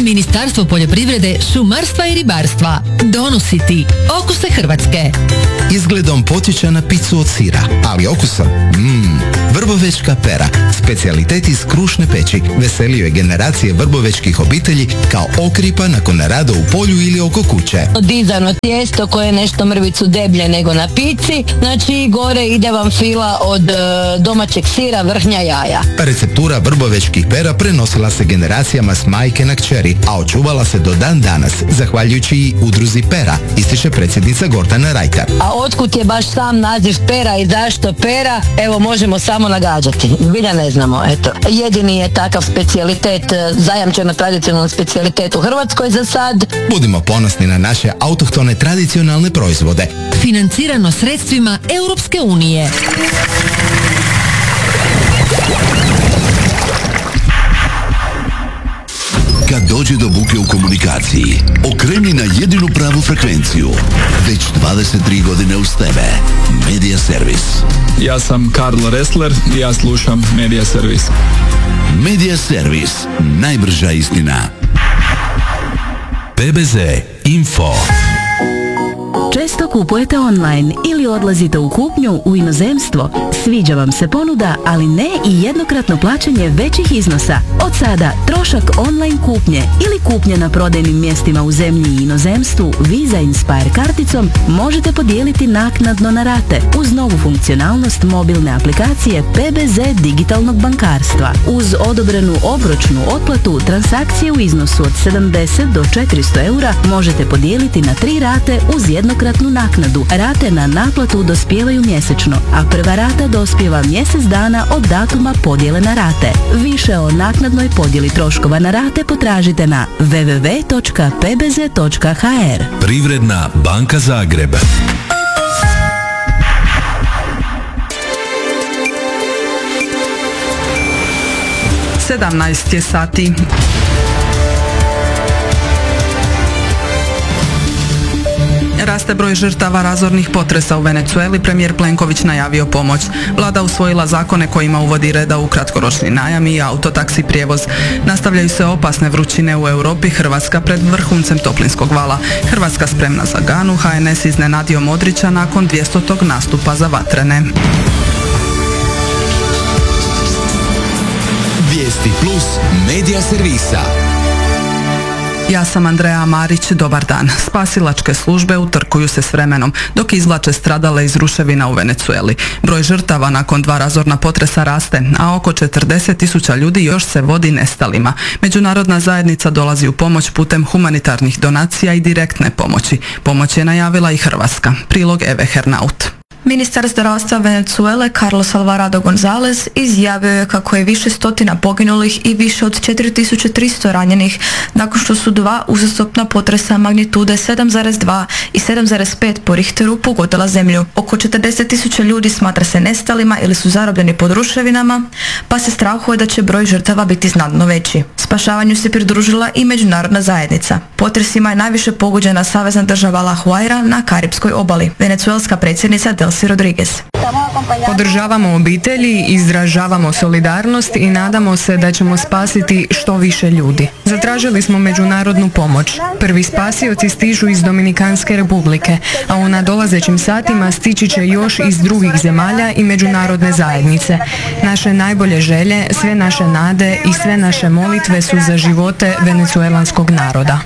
Ministarstvo poljoprivrede, šumarstva i ribarstva donosi ti okuse Hrvatske. Izgledom podsjeća na picu od sira, ali okusom Vrbovečka pera, specijalitet iz krušne peći, veselio je generacije vrbovečkih obitelji kao okripa nakon rada u polju ili oko kuće. Dizano tijesto koje je nešto mrvicu deblje nego na pici, znači gore ide vam fila od domaćeg sira, vrhnja, jaja. Receptura vrbovečkih pera prenosila se generacijama s majke na kćeri, a očuvala se do dan danas, zahvaljujući i udruzi pera, ističe predsjednica Gordana Rajkar. A otkud je baš sam naziv pera i zašto pera, evo možemo samo nagađati. Zbilja ne znamo, eto. Jedini je takav specijalitet, zajamčeno tradicionalni specijalitet u Hrvatskoj za sad. Budimo ponosni na naše autohtone tradicionalne proizvode. Financirano sredstvima Europske unije. Kad dođe do buke u komunikaciji, okreni na jedinu pravu frekvenciju. Već 23 godine uz tebe. Media Servis. Ja sam Karlo Ressler i ja slušam Media Servis. Media Servis. Najbrža istina. PBZ Info. Često kupujete online ili odlazite u kupnju u inozemstvo? Sviđa vam se ponuda, ali ne i jednokratno plaćanje većih iznosa. Od sada trošak online kupnje ili kupnje na prodajnim mjestima u zemlji i inozemstvu Visa Inspire karticom možete podijeliti naknadno na rate uz novu funkcionalnost mobilne aplikacije PBZ digitalnog bankarstva. Uz odobrenu obročnu otplatu transakcije u iznosu od 70 do 400 eura možete podijeliti na 3 rate uz jednokratnu naknadu. Rate na naplatu dospijevaju mjesečno, a prva rata dospijeva mjesec dana od datuma podjele na rate. Više o naknadnoj podjeli troškova na rate potražite na www.pbz.hr. Privredna banka Zagreb. Sedamnaest je sati. Raste broj žrtava razornih potresa u Venezueli, premijer Plenković najavio pomoć. Vlada usvojila zakone kojima uvodi reda u kratkoročni najam i autotaksi prijevoz. Nastavljaju se opasne vrućine u Europi, Hrvatska pred vrhuncem toplinskog vala. Hrvatska spremna za Ganu, HNS iznenadio Modrića nakon 200. nastupa za vatrene. Vijesti plus Media Servisa. Ja sam Andreja Marić, dobar dan. Spasilačke službe utrkuju se s vremenom dok izvlače stradale iz ruševina u Venezueli. Broj žrtava nakon 2 razorna potresa raste, a oko 40.000 ljudi još se vodi nestalima. Međunarodna zajednica dolazi u pomoć putem humanitarnih donacija i direktne pomoći. Pomoć je najavila i Hrvatska. Prilog Eve Hernaut. Ministar zdravstva Venezuele Carlos Alvarado González izjavio je kako je više stotina poginulih i više od 4300 ranjenih nakon što su 2 uzastopna potresa magnitude 7,2 i 7,5 po Richteru pogodila zemlju. Oko 40.000 ljudi smatra se nestalima ili su zarobljeni pod ruševinama, pa se strahuje da će broj žrtava biti znatno veći. Spašavanju se pridružila i međunarodna zajednica. Potresima je najviše pogođena savezna država La Guaira na Karipskoj obali. Venezuelska predsjednica Delcy Rodriguez. Podržavamo obitelji, izražavamo solidarnost i nadamo se da ćemo spasiti što više ljudi. Zatražili smo međunarodnu pomoć. Prvi spasioci stižu iz Dominikanske republike, a u nadolazećim satima stići će još iz drugih zemalja i međunarodne zajednice. Naše najbolje želje, sve naše nade i sve naše molitve su za živote venezuelanskog naroda.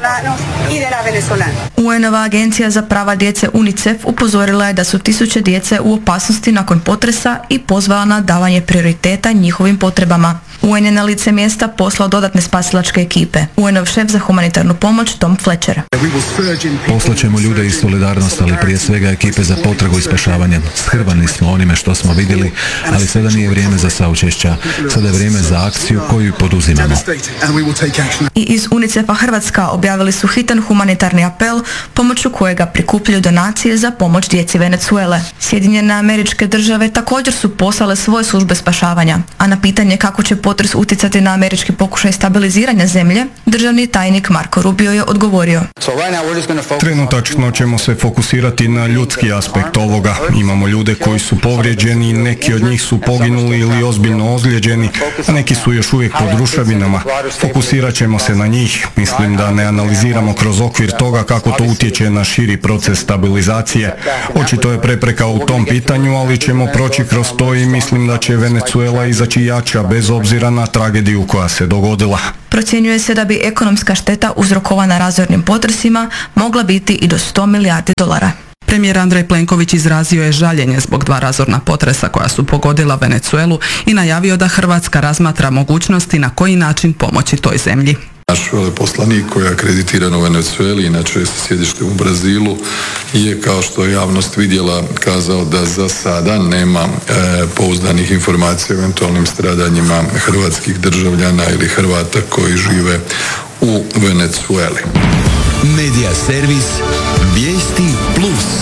UN-ova agencija za prava djece UNICEF upozorila je da su tisuće djece u opasnosti nakon potresa i pozvala na davanje prioriteta njihovim potrebama. UN je na lice mjesta poslao dodatne spasilačke ekipe. UN-ov šef za humanitarnu pomoć Tom Fletcher. Poslaćemo ljude iz solidarnosti, ali prije svega ekipe za potragu i spašavanje. Shrvani smo onime što smo vidjeli, ali sada nije vrijeme za saučešća. Sada je vrijeme za akciju koju poduzimamo. I iz UNICEF-a Hrvatska objavili su hitan humanitarni apel pomoću kojega prikupljaju donacije za pomoć djeci Venezuele. Sjedinjene Američke Države također su poslale svoje službe spašavanja, a na pitanje kako će potres utjecati na američki pokušaj stabiliziranja zemlje, državni tajnik Marko Rubio je odgovorio. Trenutačno ćemo se fokusirati na ljudski aspekt ovoga. Imamo ljude koji su povrijeđeni, neki od njih su poginuli ili ozbiljno ozlijeđeni, a neki su još uvijek pod ruševinama. Fokusirat ćemo se na njih. Mislim da ne analiziramo kroz okvir toga kako to utječe na širi proces stabilizacije. Očito je prepreka u tom pitanju, ali ćemo proći kroz to i mislim da će Venezuela izaći jača bez obzira na tragediju koja se dogodila. Procjenjuje se da bi ekonomska šteta uzrokovana razornim potresima mogla biti i do $100 milijardi. Premijer Andrej Plenković izrazio je žaljenje zbog 2 razorna potresa koja su pogodila Venezuelu i najavio da Hrvatska razmatra mogućnosti na koji način pomoći toj zemlji. Naš veleposlanik koji je akreditiran u Venezueli, inače sa sjedištem u Brazilu, je kao što je javnost vidjela kazao da za sada nema pouzdanih informacija o eventualnim stradanjima hrvatskih državljana ili Hrvata koji žive u Venezueli. Medija servis Vijesti Plus.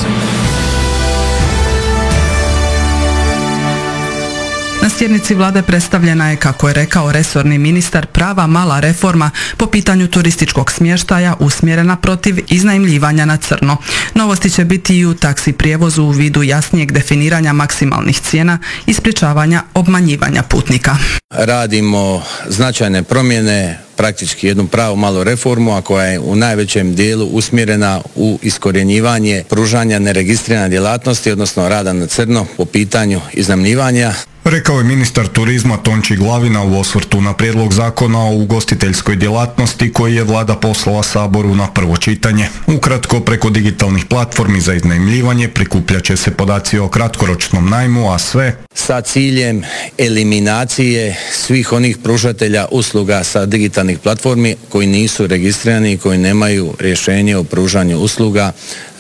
Na sjednici vlade predstavljena je, kako je rekao resorni ministar, prava mala reforma po pitanju turističkog smještaja usmjerena protiv iznajmljivanja na crno. Novosti će biti i u taksi prijevozu u vidu jasnijeg definiranja maksimalnih cijena i sprječavanja obmanjivanja putnika. Radimo značajne promjene, praktički jednu pravu malu reformu, a koja je u najvećem dijelu usmjerena u iskorjenjivanje pružanja neregistrirane djelatnosti, odnosno rada na crno po pitanju iznajmljivanja. Rekao je ministar turizma Tonči Glavina u osvrtu na prijedlog zakona o ugostiteljskoj djelatnosti koji je vlada poslala Saboru na prvo čitanje. Ukratko, preko digitalnih platformi za iznajmljivanje prikupljat će se podaci o kratkoročnom najmu, a sve sa ciljem eliminacije svih onih pružatelja usluga sa digitalnih platformi koji nisu registrirani i koji nemaju rješenje o pružanju usluga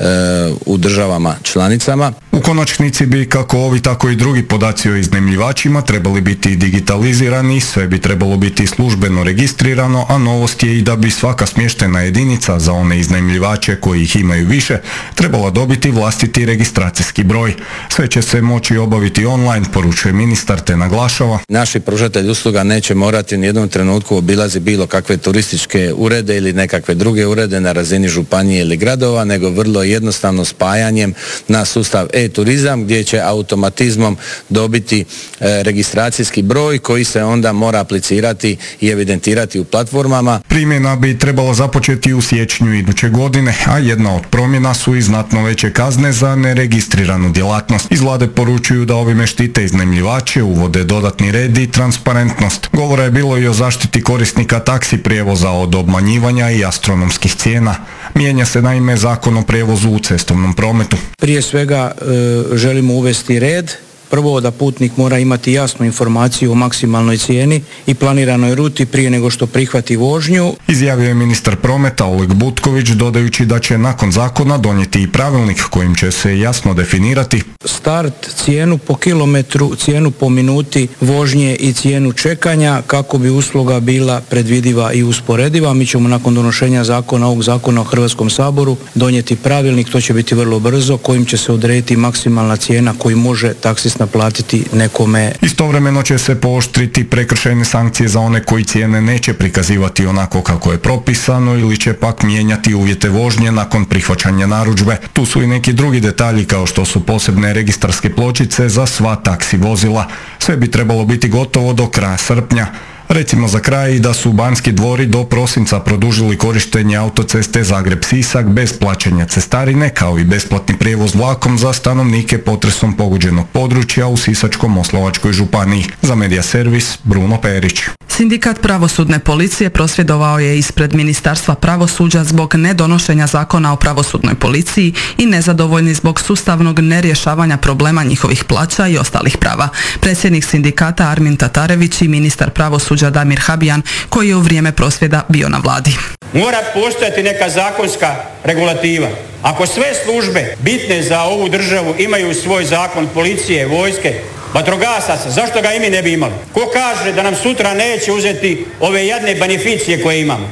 u državama članicama. U konačnici bi kako ovi tako i drugi podaci o iznajmljivačima trebali biti digitalizirani, sve bi trebalo biti službeno registrirano, a novost je i da bi svaka smještena jedinica za one iznajmljivače koji ih imaju više trebala dobiti vlastiti registracijski broj. Sve će se moći obaviti online, poručuje ministar, te naglašava: naši pružatelji usluga neće morati u nijednom trenutku obilazi bilo kakve turističke urede ili nekakve druge urede na razini županije ili gradova, nego vrlo jednostavno spajanjem na sustav e-turizam gdje će automatizmom dobiti registracijski broj koji se onda mora aplicirati i evidentirati u platformama. Primjena bi trebala započeti u siječnju iduće godine, a jedna od promjena su i znatno veće kazne za neregistriranu djelatnost. Iz vlade poručuju da ovime štite iznajmljivače, uvode dodatni red i transparentnost. Govora je bilo i o zaštiti korisnika taksi prijevoza od obmanjivanja i astronomskih cijena. Mijenja se naime Zakon o prijevozu u cestovnom prometu. Prije svega želimo uvesti red. Prvo, da putnik mora imati jasnu informaciju o maksimalnoj cijeni i planiranoj ruti prije nego što prihvati vožnju. Izjavio je ministar prometa Oleg Butković, dodajući da će nakon zakona donijeti i pravilnik kojim će se jasno definirati start, cijenu po kilometru, cijenu po minuti vožnje i cijenu čekanja kako bi usluga bila predvidiva i usporediva. Mi ćemo nakon donošenja ovog zakona u Hrvatskom saboru donijeti pravilnik, to će biti vrlo brzo, kojim će se odrediti maksimalna cijena koju može taksist naplatiti nekome. Istovremeno će se pooštriti prekršajne sankcije za one koji cijene neće prikazivati onako kako je propisano ili će pak mijenjati uvjete vožnje nakon prihvaćanja narudžbe. Tu su i neki drugi detalji kao što su posebne registarske pločice za sva taksi vozila. Sve bi trebalo biti gotovo do kraja srpnja. Recimo za kraj i da su Banski dvori do prosinca produžili korištenje autoceste Zagreb-Sisak bez plaćanja cestarine, kao i besplatni prijevoz vlakom za stanovnike potresom pogođenog područja u Sisačko-moslavačkoj županiji. Za Medija servis Bruno Perić. Sindikat pravosudne policije prosvjedovao je ispred Ministarstva pravosuđa zbog nedonošenja zakona o pravosudnoj policiji i nezadovoljni zbog sustavnog nerješavanja problema njihovih plaća i ostalih prava. Predsjednik sindikata Armin Tatarević i ministar pravosuđa Damir Habijan, koji je u vrijeme prosvjeda bio na vladi. Mora postojati neka zakonska regulativa. Ako sve službe bitne za ovu državu imaju svoj zakon, policije, vojske, vatrogasaca, zašto ga i mi ne bi imali? Ko kaže da nam sutra neće uzeti ove jadne beneficije koje imamo? Sa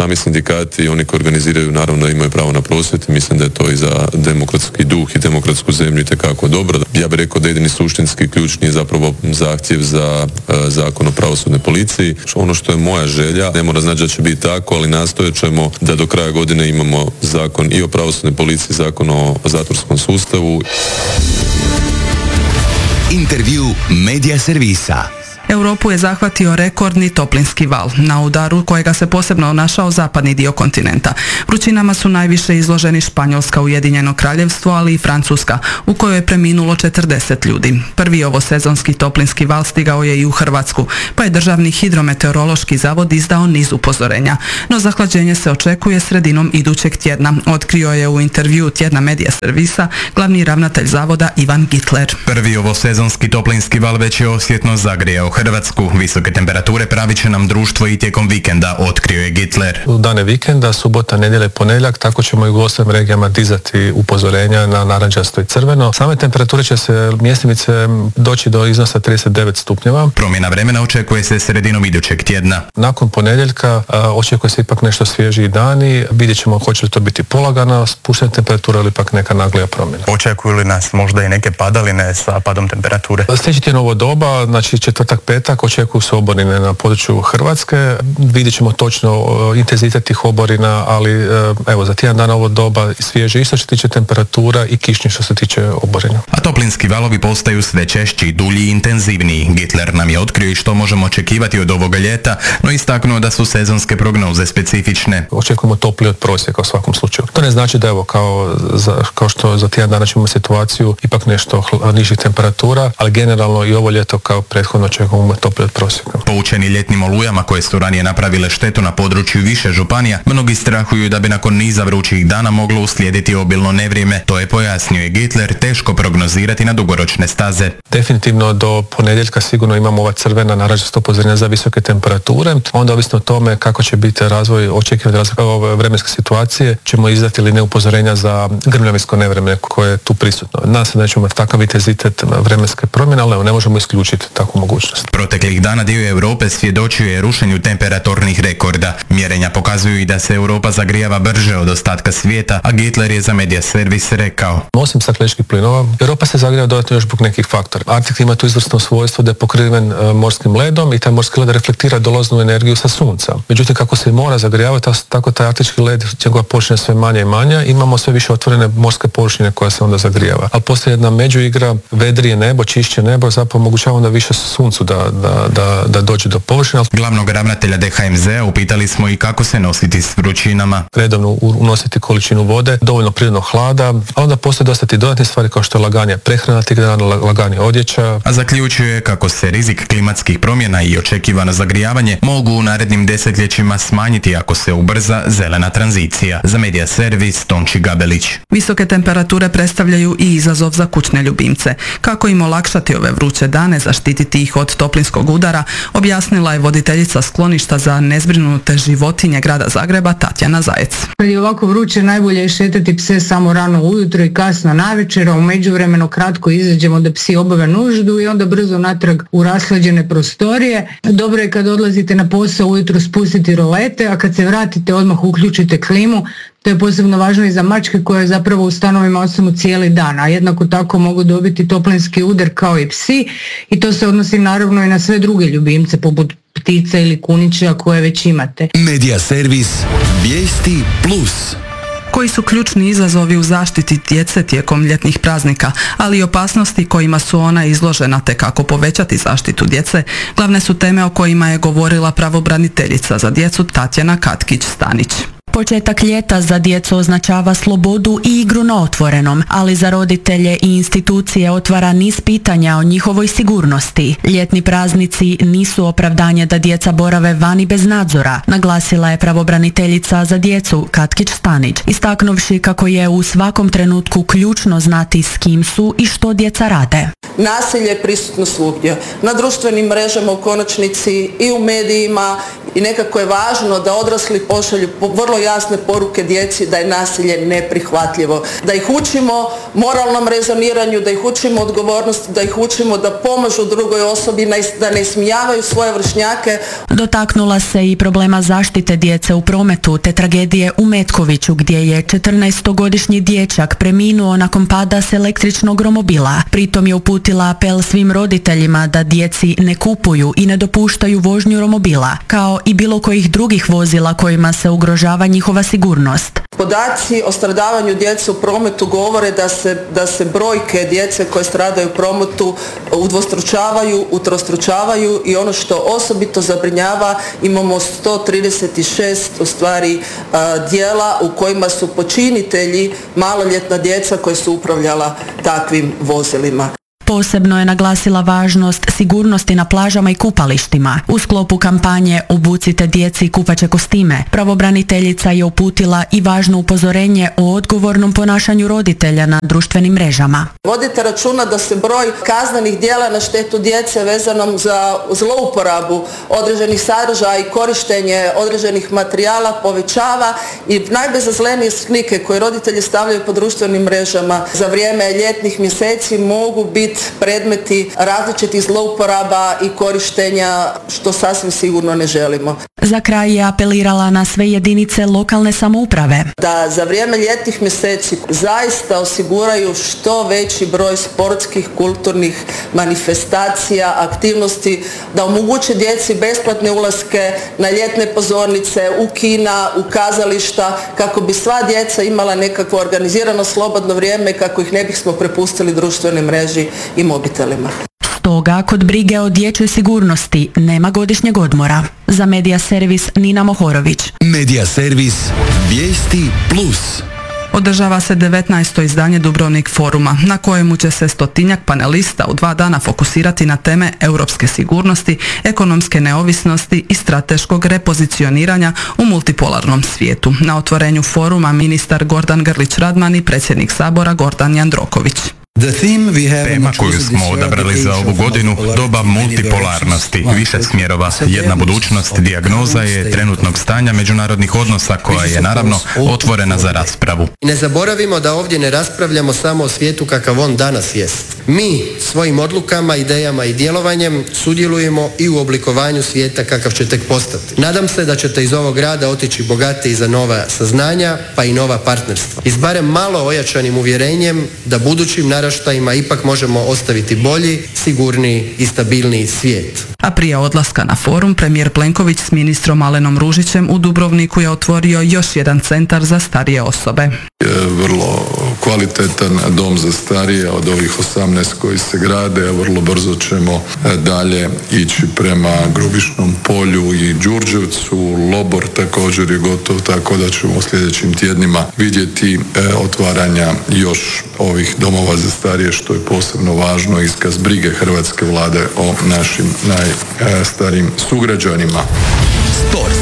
sami sindikati i oni koji organiziraju naravno imaju pravo na prosvjed i mislim da je to i za demokratski duh i demokratsku zemlju itekako dobro. Ja bih rekao da jedini suštinski ključni je zapravo zahtjev za zakon o pravosudnoj policiji. Ono što je moja želja, ne mora znači da će biti tako, ali nastojat ćemo da do kraja godine imamo zakon i o pravosudnoj policiji, zakon o zatvorskom sustavu. Intervju Media Servisa. Europu je zahvatio rekordni toplinski val, na udaru kojega se posebno našao zapadni dio kontinenta. Vrućinama su najviše izloženi Španjolska, Ujedinjeno Kraljevstvo, ali i Francuska, u kojoj je preminulo 40 ljudi. Prvi ovosezonski toplinski val stigao je i u Hrvatsku, pa je Državni hidrometeorološki zavod izdao niz upozorenja. No zahlađenje se očekuje sredinom idućeg tjedna, otkrio je u intervju tjedna Media Servisa glavni ravnatelj zavoda Ivan Gitler. Prvi ovosezonski toplinski val već je osjetno zagrijao Hrvatsku. Visoke temperature pravit će nam društvo i tijekom vikenda, otkrio je Gitler. U dane vikenda, subota, nedjelja i ponedjeljak, tako ćemo i u ostalim regijama dizati upozorenja na narančasto i crveno. Same temperature će se mjestimice doći do iznosa 39 stupnjeva. Promjena vremena očekuje se sredinom idućeg tjedna. Nakon ponedjeljka očekuje se ipak nešto svježiji dani. Vidjet ćemo hoće li to biti polagana spuštena temperatura ili ipak neka naglija promjena. Očekuju li nas možda i neke padaline sa padom temperature? Sljedeći tjedan ovo doba, znači četvrtak, petak, očekuju se oborine na području Hrvatske. Vidjet ćemo točno intenzitet tih oborina, ali evo za tjedan dana ovo doba svježe isto što se tiče temperatura i kišnje što se tiče oborina. A toplinski valovi postaju sve češći, dulji i intenzivniji. Gitler nam je otkrio i što možemo očekivati od ovoga ljeta, no istaknuo da su sezonske prognoze specifične. Očekujemo toplije od prosjeka u svakom slučaju. To ne znači da evo kao što za tjedan dana ćemo situaciju ipak nešto nižih temperatura, ali generalno i ovo ljeto kao prethodno očekujemo toplije od prosjeka. Poučeni ljetnim olujama koje su ranije napravile štetu na području više županija, mnogi strahuju da bi nakon niza vrućih dana moglo uslijediti obilno nevrijeme. To je pojasnio i Gitler, teško prognozirati na dugoročne staze. Definitivno do ponedjeljka sigurno imamo ova crvena narančasta upozorenja za visoke temperature. Onda ovisno o tome kako će biti razvoj, očekivani razvoj ove vremenske situacije, ćemo izdati ili ne upozorenja za grmljavinsko nevreme koje je tu prisutno. Nadam se da nećemo imati takav intenzitet vremenske promjene, ali ne možemo isključiti takvu mogućnost. Proteklih dana dio Europe svjedočio je rušenju temperaturnih rekorda. Mjerenja pokazuju i da se Europa zagrijava brže od ostatka svijeta, a Gitler je za Media Servis rekao: osim stakleničkih plinova, Europa se zagrijava dodatno još zbog nekih faktora. Arktik ima tu izvrsno svojstvo da je pokriven morskim ledom i taj morski led reflektira dolaznu energiju sa sunca. Međutim, kako se mora zagrijavati, tako taj arktički led, njegova površina sve manja i manja, imamo sve više otvorene morske površine koja se onda zagrijava. Ali postoji jedna međuigra, vedrije nebo, čišće nebo, zapravo omogućava onda više suncu da dođe do površina. Glavnog ravnatelja DHMZ-a upitali smo i kako se nositi s vrućinama. Redovno unositi količinu vode, dovoljno prirodnog hlada, a onda postoje dosta ti dodatne stvari kao što je laganje prehrana tih dana, laganje odjeća. A zaključuje kako se rizik klimatskih promjena i očekivano zagrijavanje mogu u narednim desetljećima smanjiti ako se ubrza zelena tranzicija. Za Media Servis, Tonči Gabelić. Visoke temperature predstavljaju i izazov za kućne ljubimce. Kako im olakšati ove vruće dane, zaštititi ih od toplinskog udara, objasnila je voditeljica skloništa za nezbrinute životinje grada Zagreba Tatjana Zajec. Kad je ovako vruće, najbolje je šetati pse samo rano ujutro i kasno navečer, a u međuvremenu kratko izađemo da psi obave nuždu i onda brzo natrag u rashlađene prostorije. Dobro je kad odlazite na posao ujutro spustiti rolete, a kad se vratite odmah uključite klimu. To je posebno važno i za mačke koje zapravo u stanovima ostanu cijeli dan, a jednako tako mogu dobiti toplinski udar kao i psi i to se odnosi naravno i na sve druge ljubimce poput ptica ili kunića koje već imate. Media Servis, vijesti plus. Koji su ključni izazovi u zaštiti djece tijekom ljetnih praznika, ali i opasnosti kojima su ona izložena te kako povećati zaštitu djece, glavne su teme o kojima je govorila pravobraniteljica za djecu Tatjana Katkić-Stanić. Početak ljeta za djecu označava slobodu i igru na otvorenom, ali za roditelje i institucije otvara niz pitanja o njihovoj sigurnosti. Ljetni praznici nisu opravdanje da djeca borave vani bez nadzora, naglasila je pravobraniteljica za djecu Katkić-Stanić, istaknuvši kako je u svakom trenutku ključno znati s kim su i što djeca rade. Nasilje je prisutno svugdje, na društvenim mrežama u konačnici i u medijima, i nekako je važno da odrasli pošalju vrlo jasne poruke djeci da je nasilje neprihvatljivo. Da ih učimo moralnom rezoniranju, da ih učimo odgovornosti, da ih učimo da pomažu drugoj osobi, da ne ismijavaju svoje vršnjake. Dotaknula se i problema zaštite djece u prometu te tragedije u Metkoviću gdje je 14-godišnji dječak preminuo nakon pada s električnog romobila. Pritom je uputila apel svim roditeljima da djeci ne kupuju i ne dopuštaju vožnju romobila, kao i bilo kojih drugih vozila kojima se ugrožava njihova sigurnost. Podaci o stradavanju djece u prometu govore da se brojke djece koje stradaju u prometu udvostručavaju, utrostručavaju i ono što osobito zabrinjava, imamo 136 u stvari djela u kojima su počinitelji maloljetna djeca koja su upravljala takvim vozilima. Posebno je naglasila važnost sigurnosti na plažama i kupalištima. U sklopu kampanje Obucite djeci kupaće kostime, pravobraniteljica je uputila i važno upozorenje o odgovornom ponašanju roditelja na društvenim mrežama. Vodite računa da se broj kaznenih djela na štetu djece vezanom za zlouporabu određenih sadržaja i korištenje određenih materijala povećava i najbezazlenije slike koje roditelji stavljaju po društvenim mrežama za vrijeme ljetnih mjeseci mogu biti predmeti različitih zlouporaba i korištenja, što sasvim sigurno ne želimo. Za kraj je apelirala na sve jedinice lokalne samouprave da za vrijeme ljetnih mjeseci zaista osiguraju što veći broj sportskih, kulturnih manifestacija, aktivnosti, da omoguće djeci besplatne ulaske na ljetne pozornice, u kina, u kazališta, kako bi sva djeca imala nekakvo organizirano slobodno vrijeme, kako ih ne bismo prepustili društvenoj mreži i mobitelima. Stoga, kod brige o dječjoj sigurnosti nema godišnjeg odmora. Za Medija servis Nina Mohorović. Medija servis Vijesti Plus. Održava se 19. izdanje Dubrovnik foruma, na kojemu će se 100-tinjak panelista u 2 dana fokusirati na teme europske sigurnosti, ekonomske neovisnosti i strateškog repozicioniranja u multipolarnom svijetu. Na otvorenju foruma ministar Gordan Grlić-Radman i predsjednik Sabora Gordan Jandroković. Tema koju smo odabrali za ovu godinu, doba multipolarnosti, više smjerova, jedna budućnost, dijagnoza je trenutnog stanja međunarodnih odnosa koja je naravno otvorena za raspravu. Ne zaboravimo da ovdje ne raspravljamo samo o svijetu kakav on danas jest. Mi svojim odlukama, idejama i djelovanjem sudjelujemo i u oblikovanju svijeta kakav će tek postati. Nadam se da ćete iz ovog rada otići bogatiji za nova saznanja pa i nova partnerstva. I s barem malo ojačanim uvjerenjem da budućim naraštajima ipak možemo ostaviti bolji, sigurniji i stabilniji svijet. A prije odlaska na forum, premijer Plenković s ministrom Alenom Ružićem u Dubrovniku je otvorio još jedan centar za starije osobe. Vrlo kvalitetan dom za starije od ovih 18 koji se grade, a vrlo brzo ćemo dalje ići prema Grubišnom polju i Đurđevcu. Lobor također je gotov, tako da ćemo u sljedećim tjednima vidjeti otvaranja još ovih domova za starije, što je posebno važno, iskaz brige hrvatske vlade o našim najstarijim sugrađanima. Sport.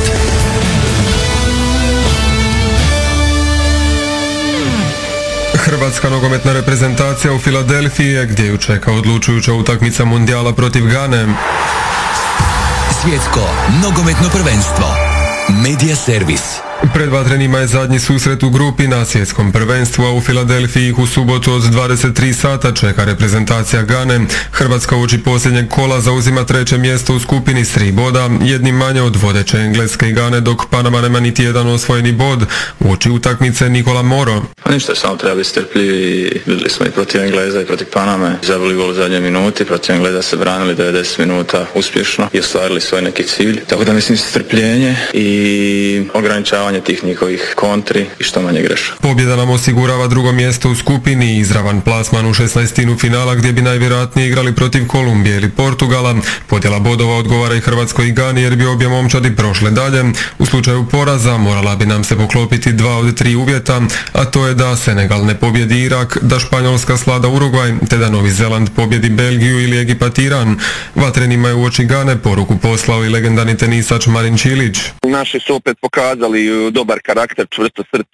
Hrvatska nogometna reprezentacija u Filadelfiji, gdje ju čeka odlučujuća utakmica mundijala protiv Gane. Svjetsko nogometno prvenstvo. Medija servis. Pred vatrenima je zadnji susret u grupi na svjetskom prvenstvu, a u Filadelfiji ih u subotu od 23 sata čeka reprezentacija Gane. Hrvatska uoči posljednjeg kola zauzima 3. mjesto u skupini s 3 boda, jednim manje od vodeće Engleske i Gane, dok Panama nema niti jedan osvojeni bod. Uoči utakmice Nikola Moro. Ništa, samo treba biti strpljivi. Vidjeli smo i protiv Engleza i protiv Paname. Zabili gol u zadnjoj minuti, protiv Engleza se branili 90 minuta uspješno i ostvarili svoj neki cilj. Tako da mislim strpljenje i ograničavanje tih njihovih kontri i što manje greša. Pobjeda nam osigurava 2. mjesto u skupini i izravan plasman u 16. finala, gdje bi najvjerojatnije igrali protiv Kolumbije ili Portugala. Podjela bodova odgovara i Hrvatskoj i Gani, jer bi obje momčadi prošle dalje. U slučaju poraza morala bi nam se poklopiti 2 od 3 uvjeta, a to je da Senegal ne pobjedi Irak, da Španjolska slada Urugvaj, te da Novi Zeland pobjedi Belgiju ili Egipat Iran. Vatrenima je uoči Gane poruku poslao i legendarni tenisač Marin Čilić. Naši su opet pokazali dobar karakter, čvrsto srce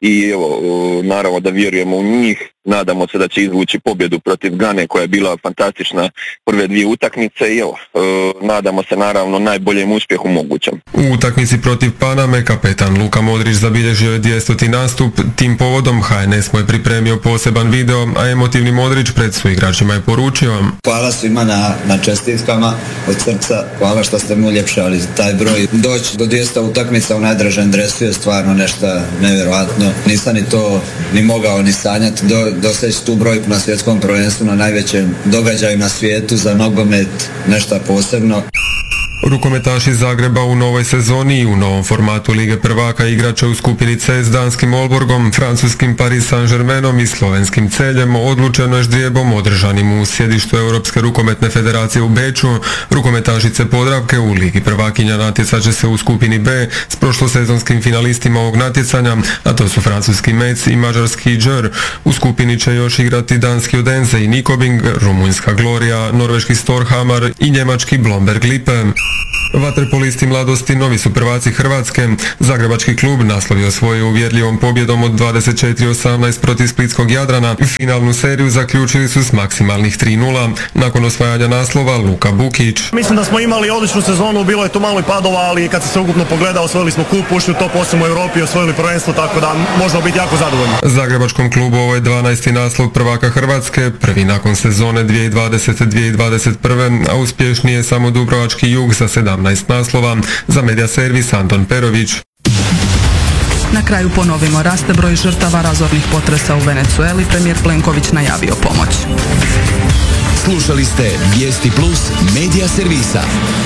i evo, naravno da vjerujemo u njih. Nadamo se da će izvući pobjedu protiv Gane koja je bila fantastična prve dvije utakmice i evo, nadamo se naravno najboljem uspjehu mogućem. U utakmici protiv Paname kapetan Luka Modrić zabilježio je 200. nastup. Tim povodom HNS mu je pripremio poseban video, a emotivni Modrić pred suigračima je poručio: hvala svima na čestitkama od srca, hvala što ste mi uljepšali taj broj. Doći do 200 utakmica u najdražem dresu je stvarno nešto nevjerojatno. Nisam ni to ni mogao ni sanjati. Doseći tu brojku na svjetskom prvenstvu, na najvećem događaju na svijetu za nogomet, nešto posebno. Rukometaši iz Zagreba u novoj sezoni i u novom formatu Lige prvaka igrače u skupini C s danskim Aalborgom, francuskim Paris Saint-Germainom i slovenskim Celjem odlučeno je ždrijebom održanim u sjedištu Europske rukometne federacije u Beču. Rukometašice Podravke u Ligi prvakinja natjecat će se u skupini B s prošlosezonskim finalistima ovog natjecanja, a to su francuski Metz i mađarski Džer. U skupini će još igrati danski Odense i Nikobing, rumunjska Gloria, norveški Storhamar i njemački Blomberg Lippe. Vaterpolisti mladosti novi su prvaci Hrvatske. Zagrebački klub naslovio svoju uvjerljivom pobjedom od 24-18 protiv splitskog Jadrana. Finalnu seriju zaključili su s maksimalnih 3-0. Nakon osvajanja naslova Luka Bukić: mislim da smo imali odličnu sezonu, bilo je tu malo i padova, ali kad se ukupno pogleda, osvojili smo kup, ušli u top 8 u Europi, osvojili prvenstvo, tako da možemo biti jako zadovoljni. Zagrebačkom klubu ovo je 12. naslov prvaka Hrvatske, prvi nakon sezone 2020-2021, a uspješniji je samo Dubrovački Jug sa 17 naslova. Za Media Servis Anton Perović. Na kraju ponovimo, raste broj žrtava razornih potresa u Venecueli, premijer Plenković najavio pomoć. Slušali ste Vijesti Plus Media Servisa.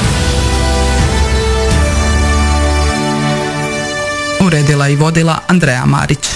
Uredila i vodila Andreja Marić.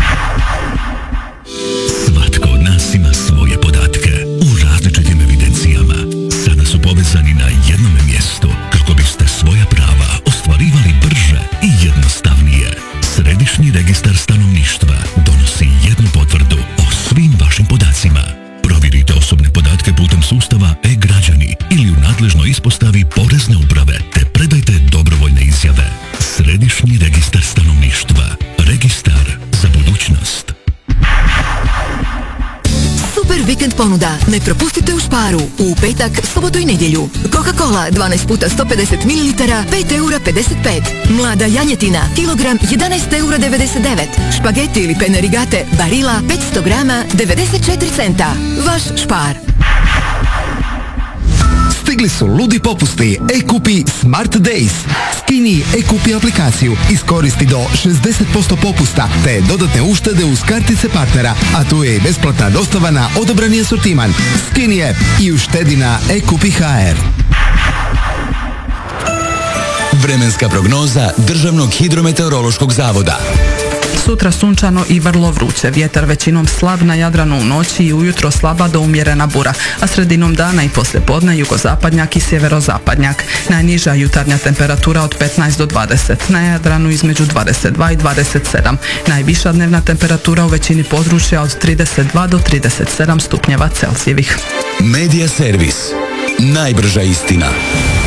Svatko od nas ima svoje podatke u različitim evidencijama. Sada su povezani na jednom mjestu kako biste svoja prava ostvarivali brže i jednostavnije. Središnji registar stanovništva donosi jednu potvrdu o svim vašim podacima. Provjerite osobne podatke putem sustava e-građani ili u nadležnoj ispostavi Porezne uprave te predajte dobrovoljne izjave. Središnji registar stanovništva. Registar za budućnost. Super vikend ponuda. Ne propustite u Sparu. U petak, subotu i nedjelju. Coca-Cola 12 puta 150 ml, 5,55 €. Mlada janjetina, kilogram 11,99 €. Špageti ili pene rigate, Barilla 500 grama, 94 centa. Vaš Spar. Stigli su ludi popusti. E-kupi Smart Days. Skini e-kupi aplikaciju, iskoristi do 60% popusta te dodatne uštede uz kartice partnera, a tu je i besplatna dostava na odabrani asortiman. Skini app i uštedi na e-kupi HR. Vremenska prognoza Državnog hidrometeorološkog zavoda. Sutra sunčano i vrlo vruće, vjetar većinom slab na Jadranu u noći i ujutro slaba do umjerena bura, a sredinom dana i poslijepodne jugozapadnjak i sjeverozapadnjak. Najniža jutarnja temperatura od 15 do 20, na Jadranu između 22 i 27. Najviša dnevna temperatura u većini područja od 32 do 37 stupnjeva Celzijevih. Media Servis. Najbrža istina.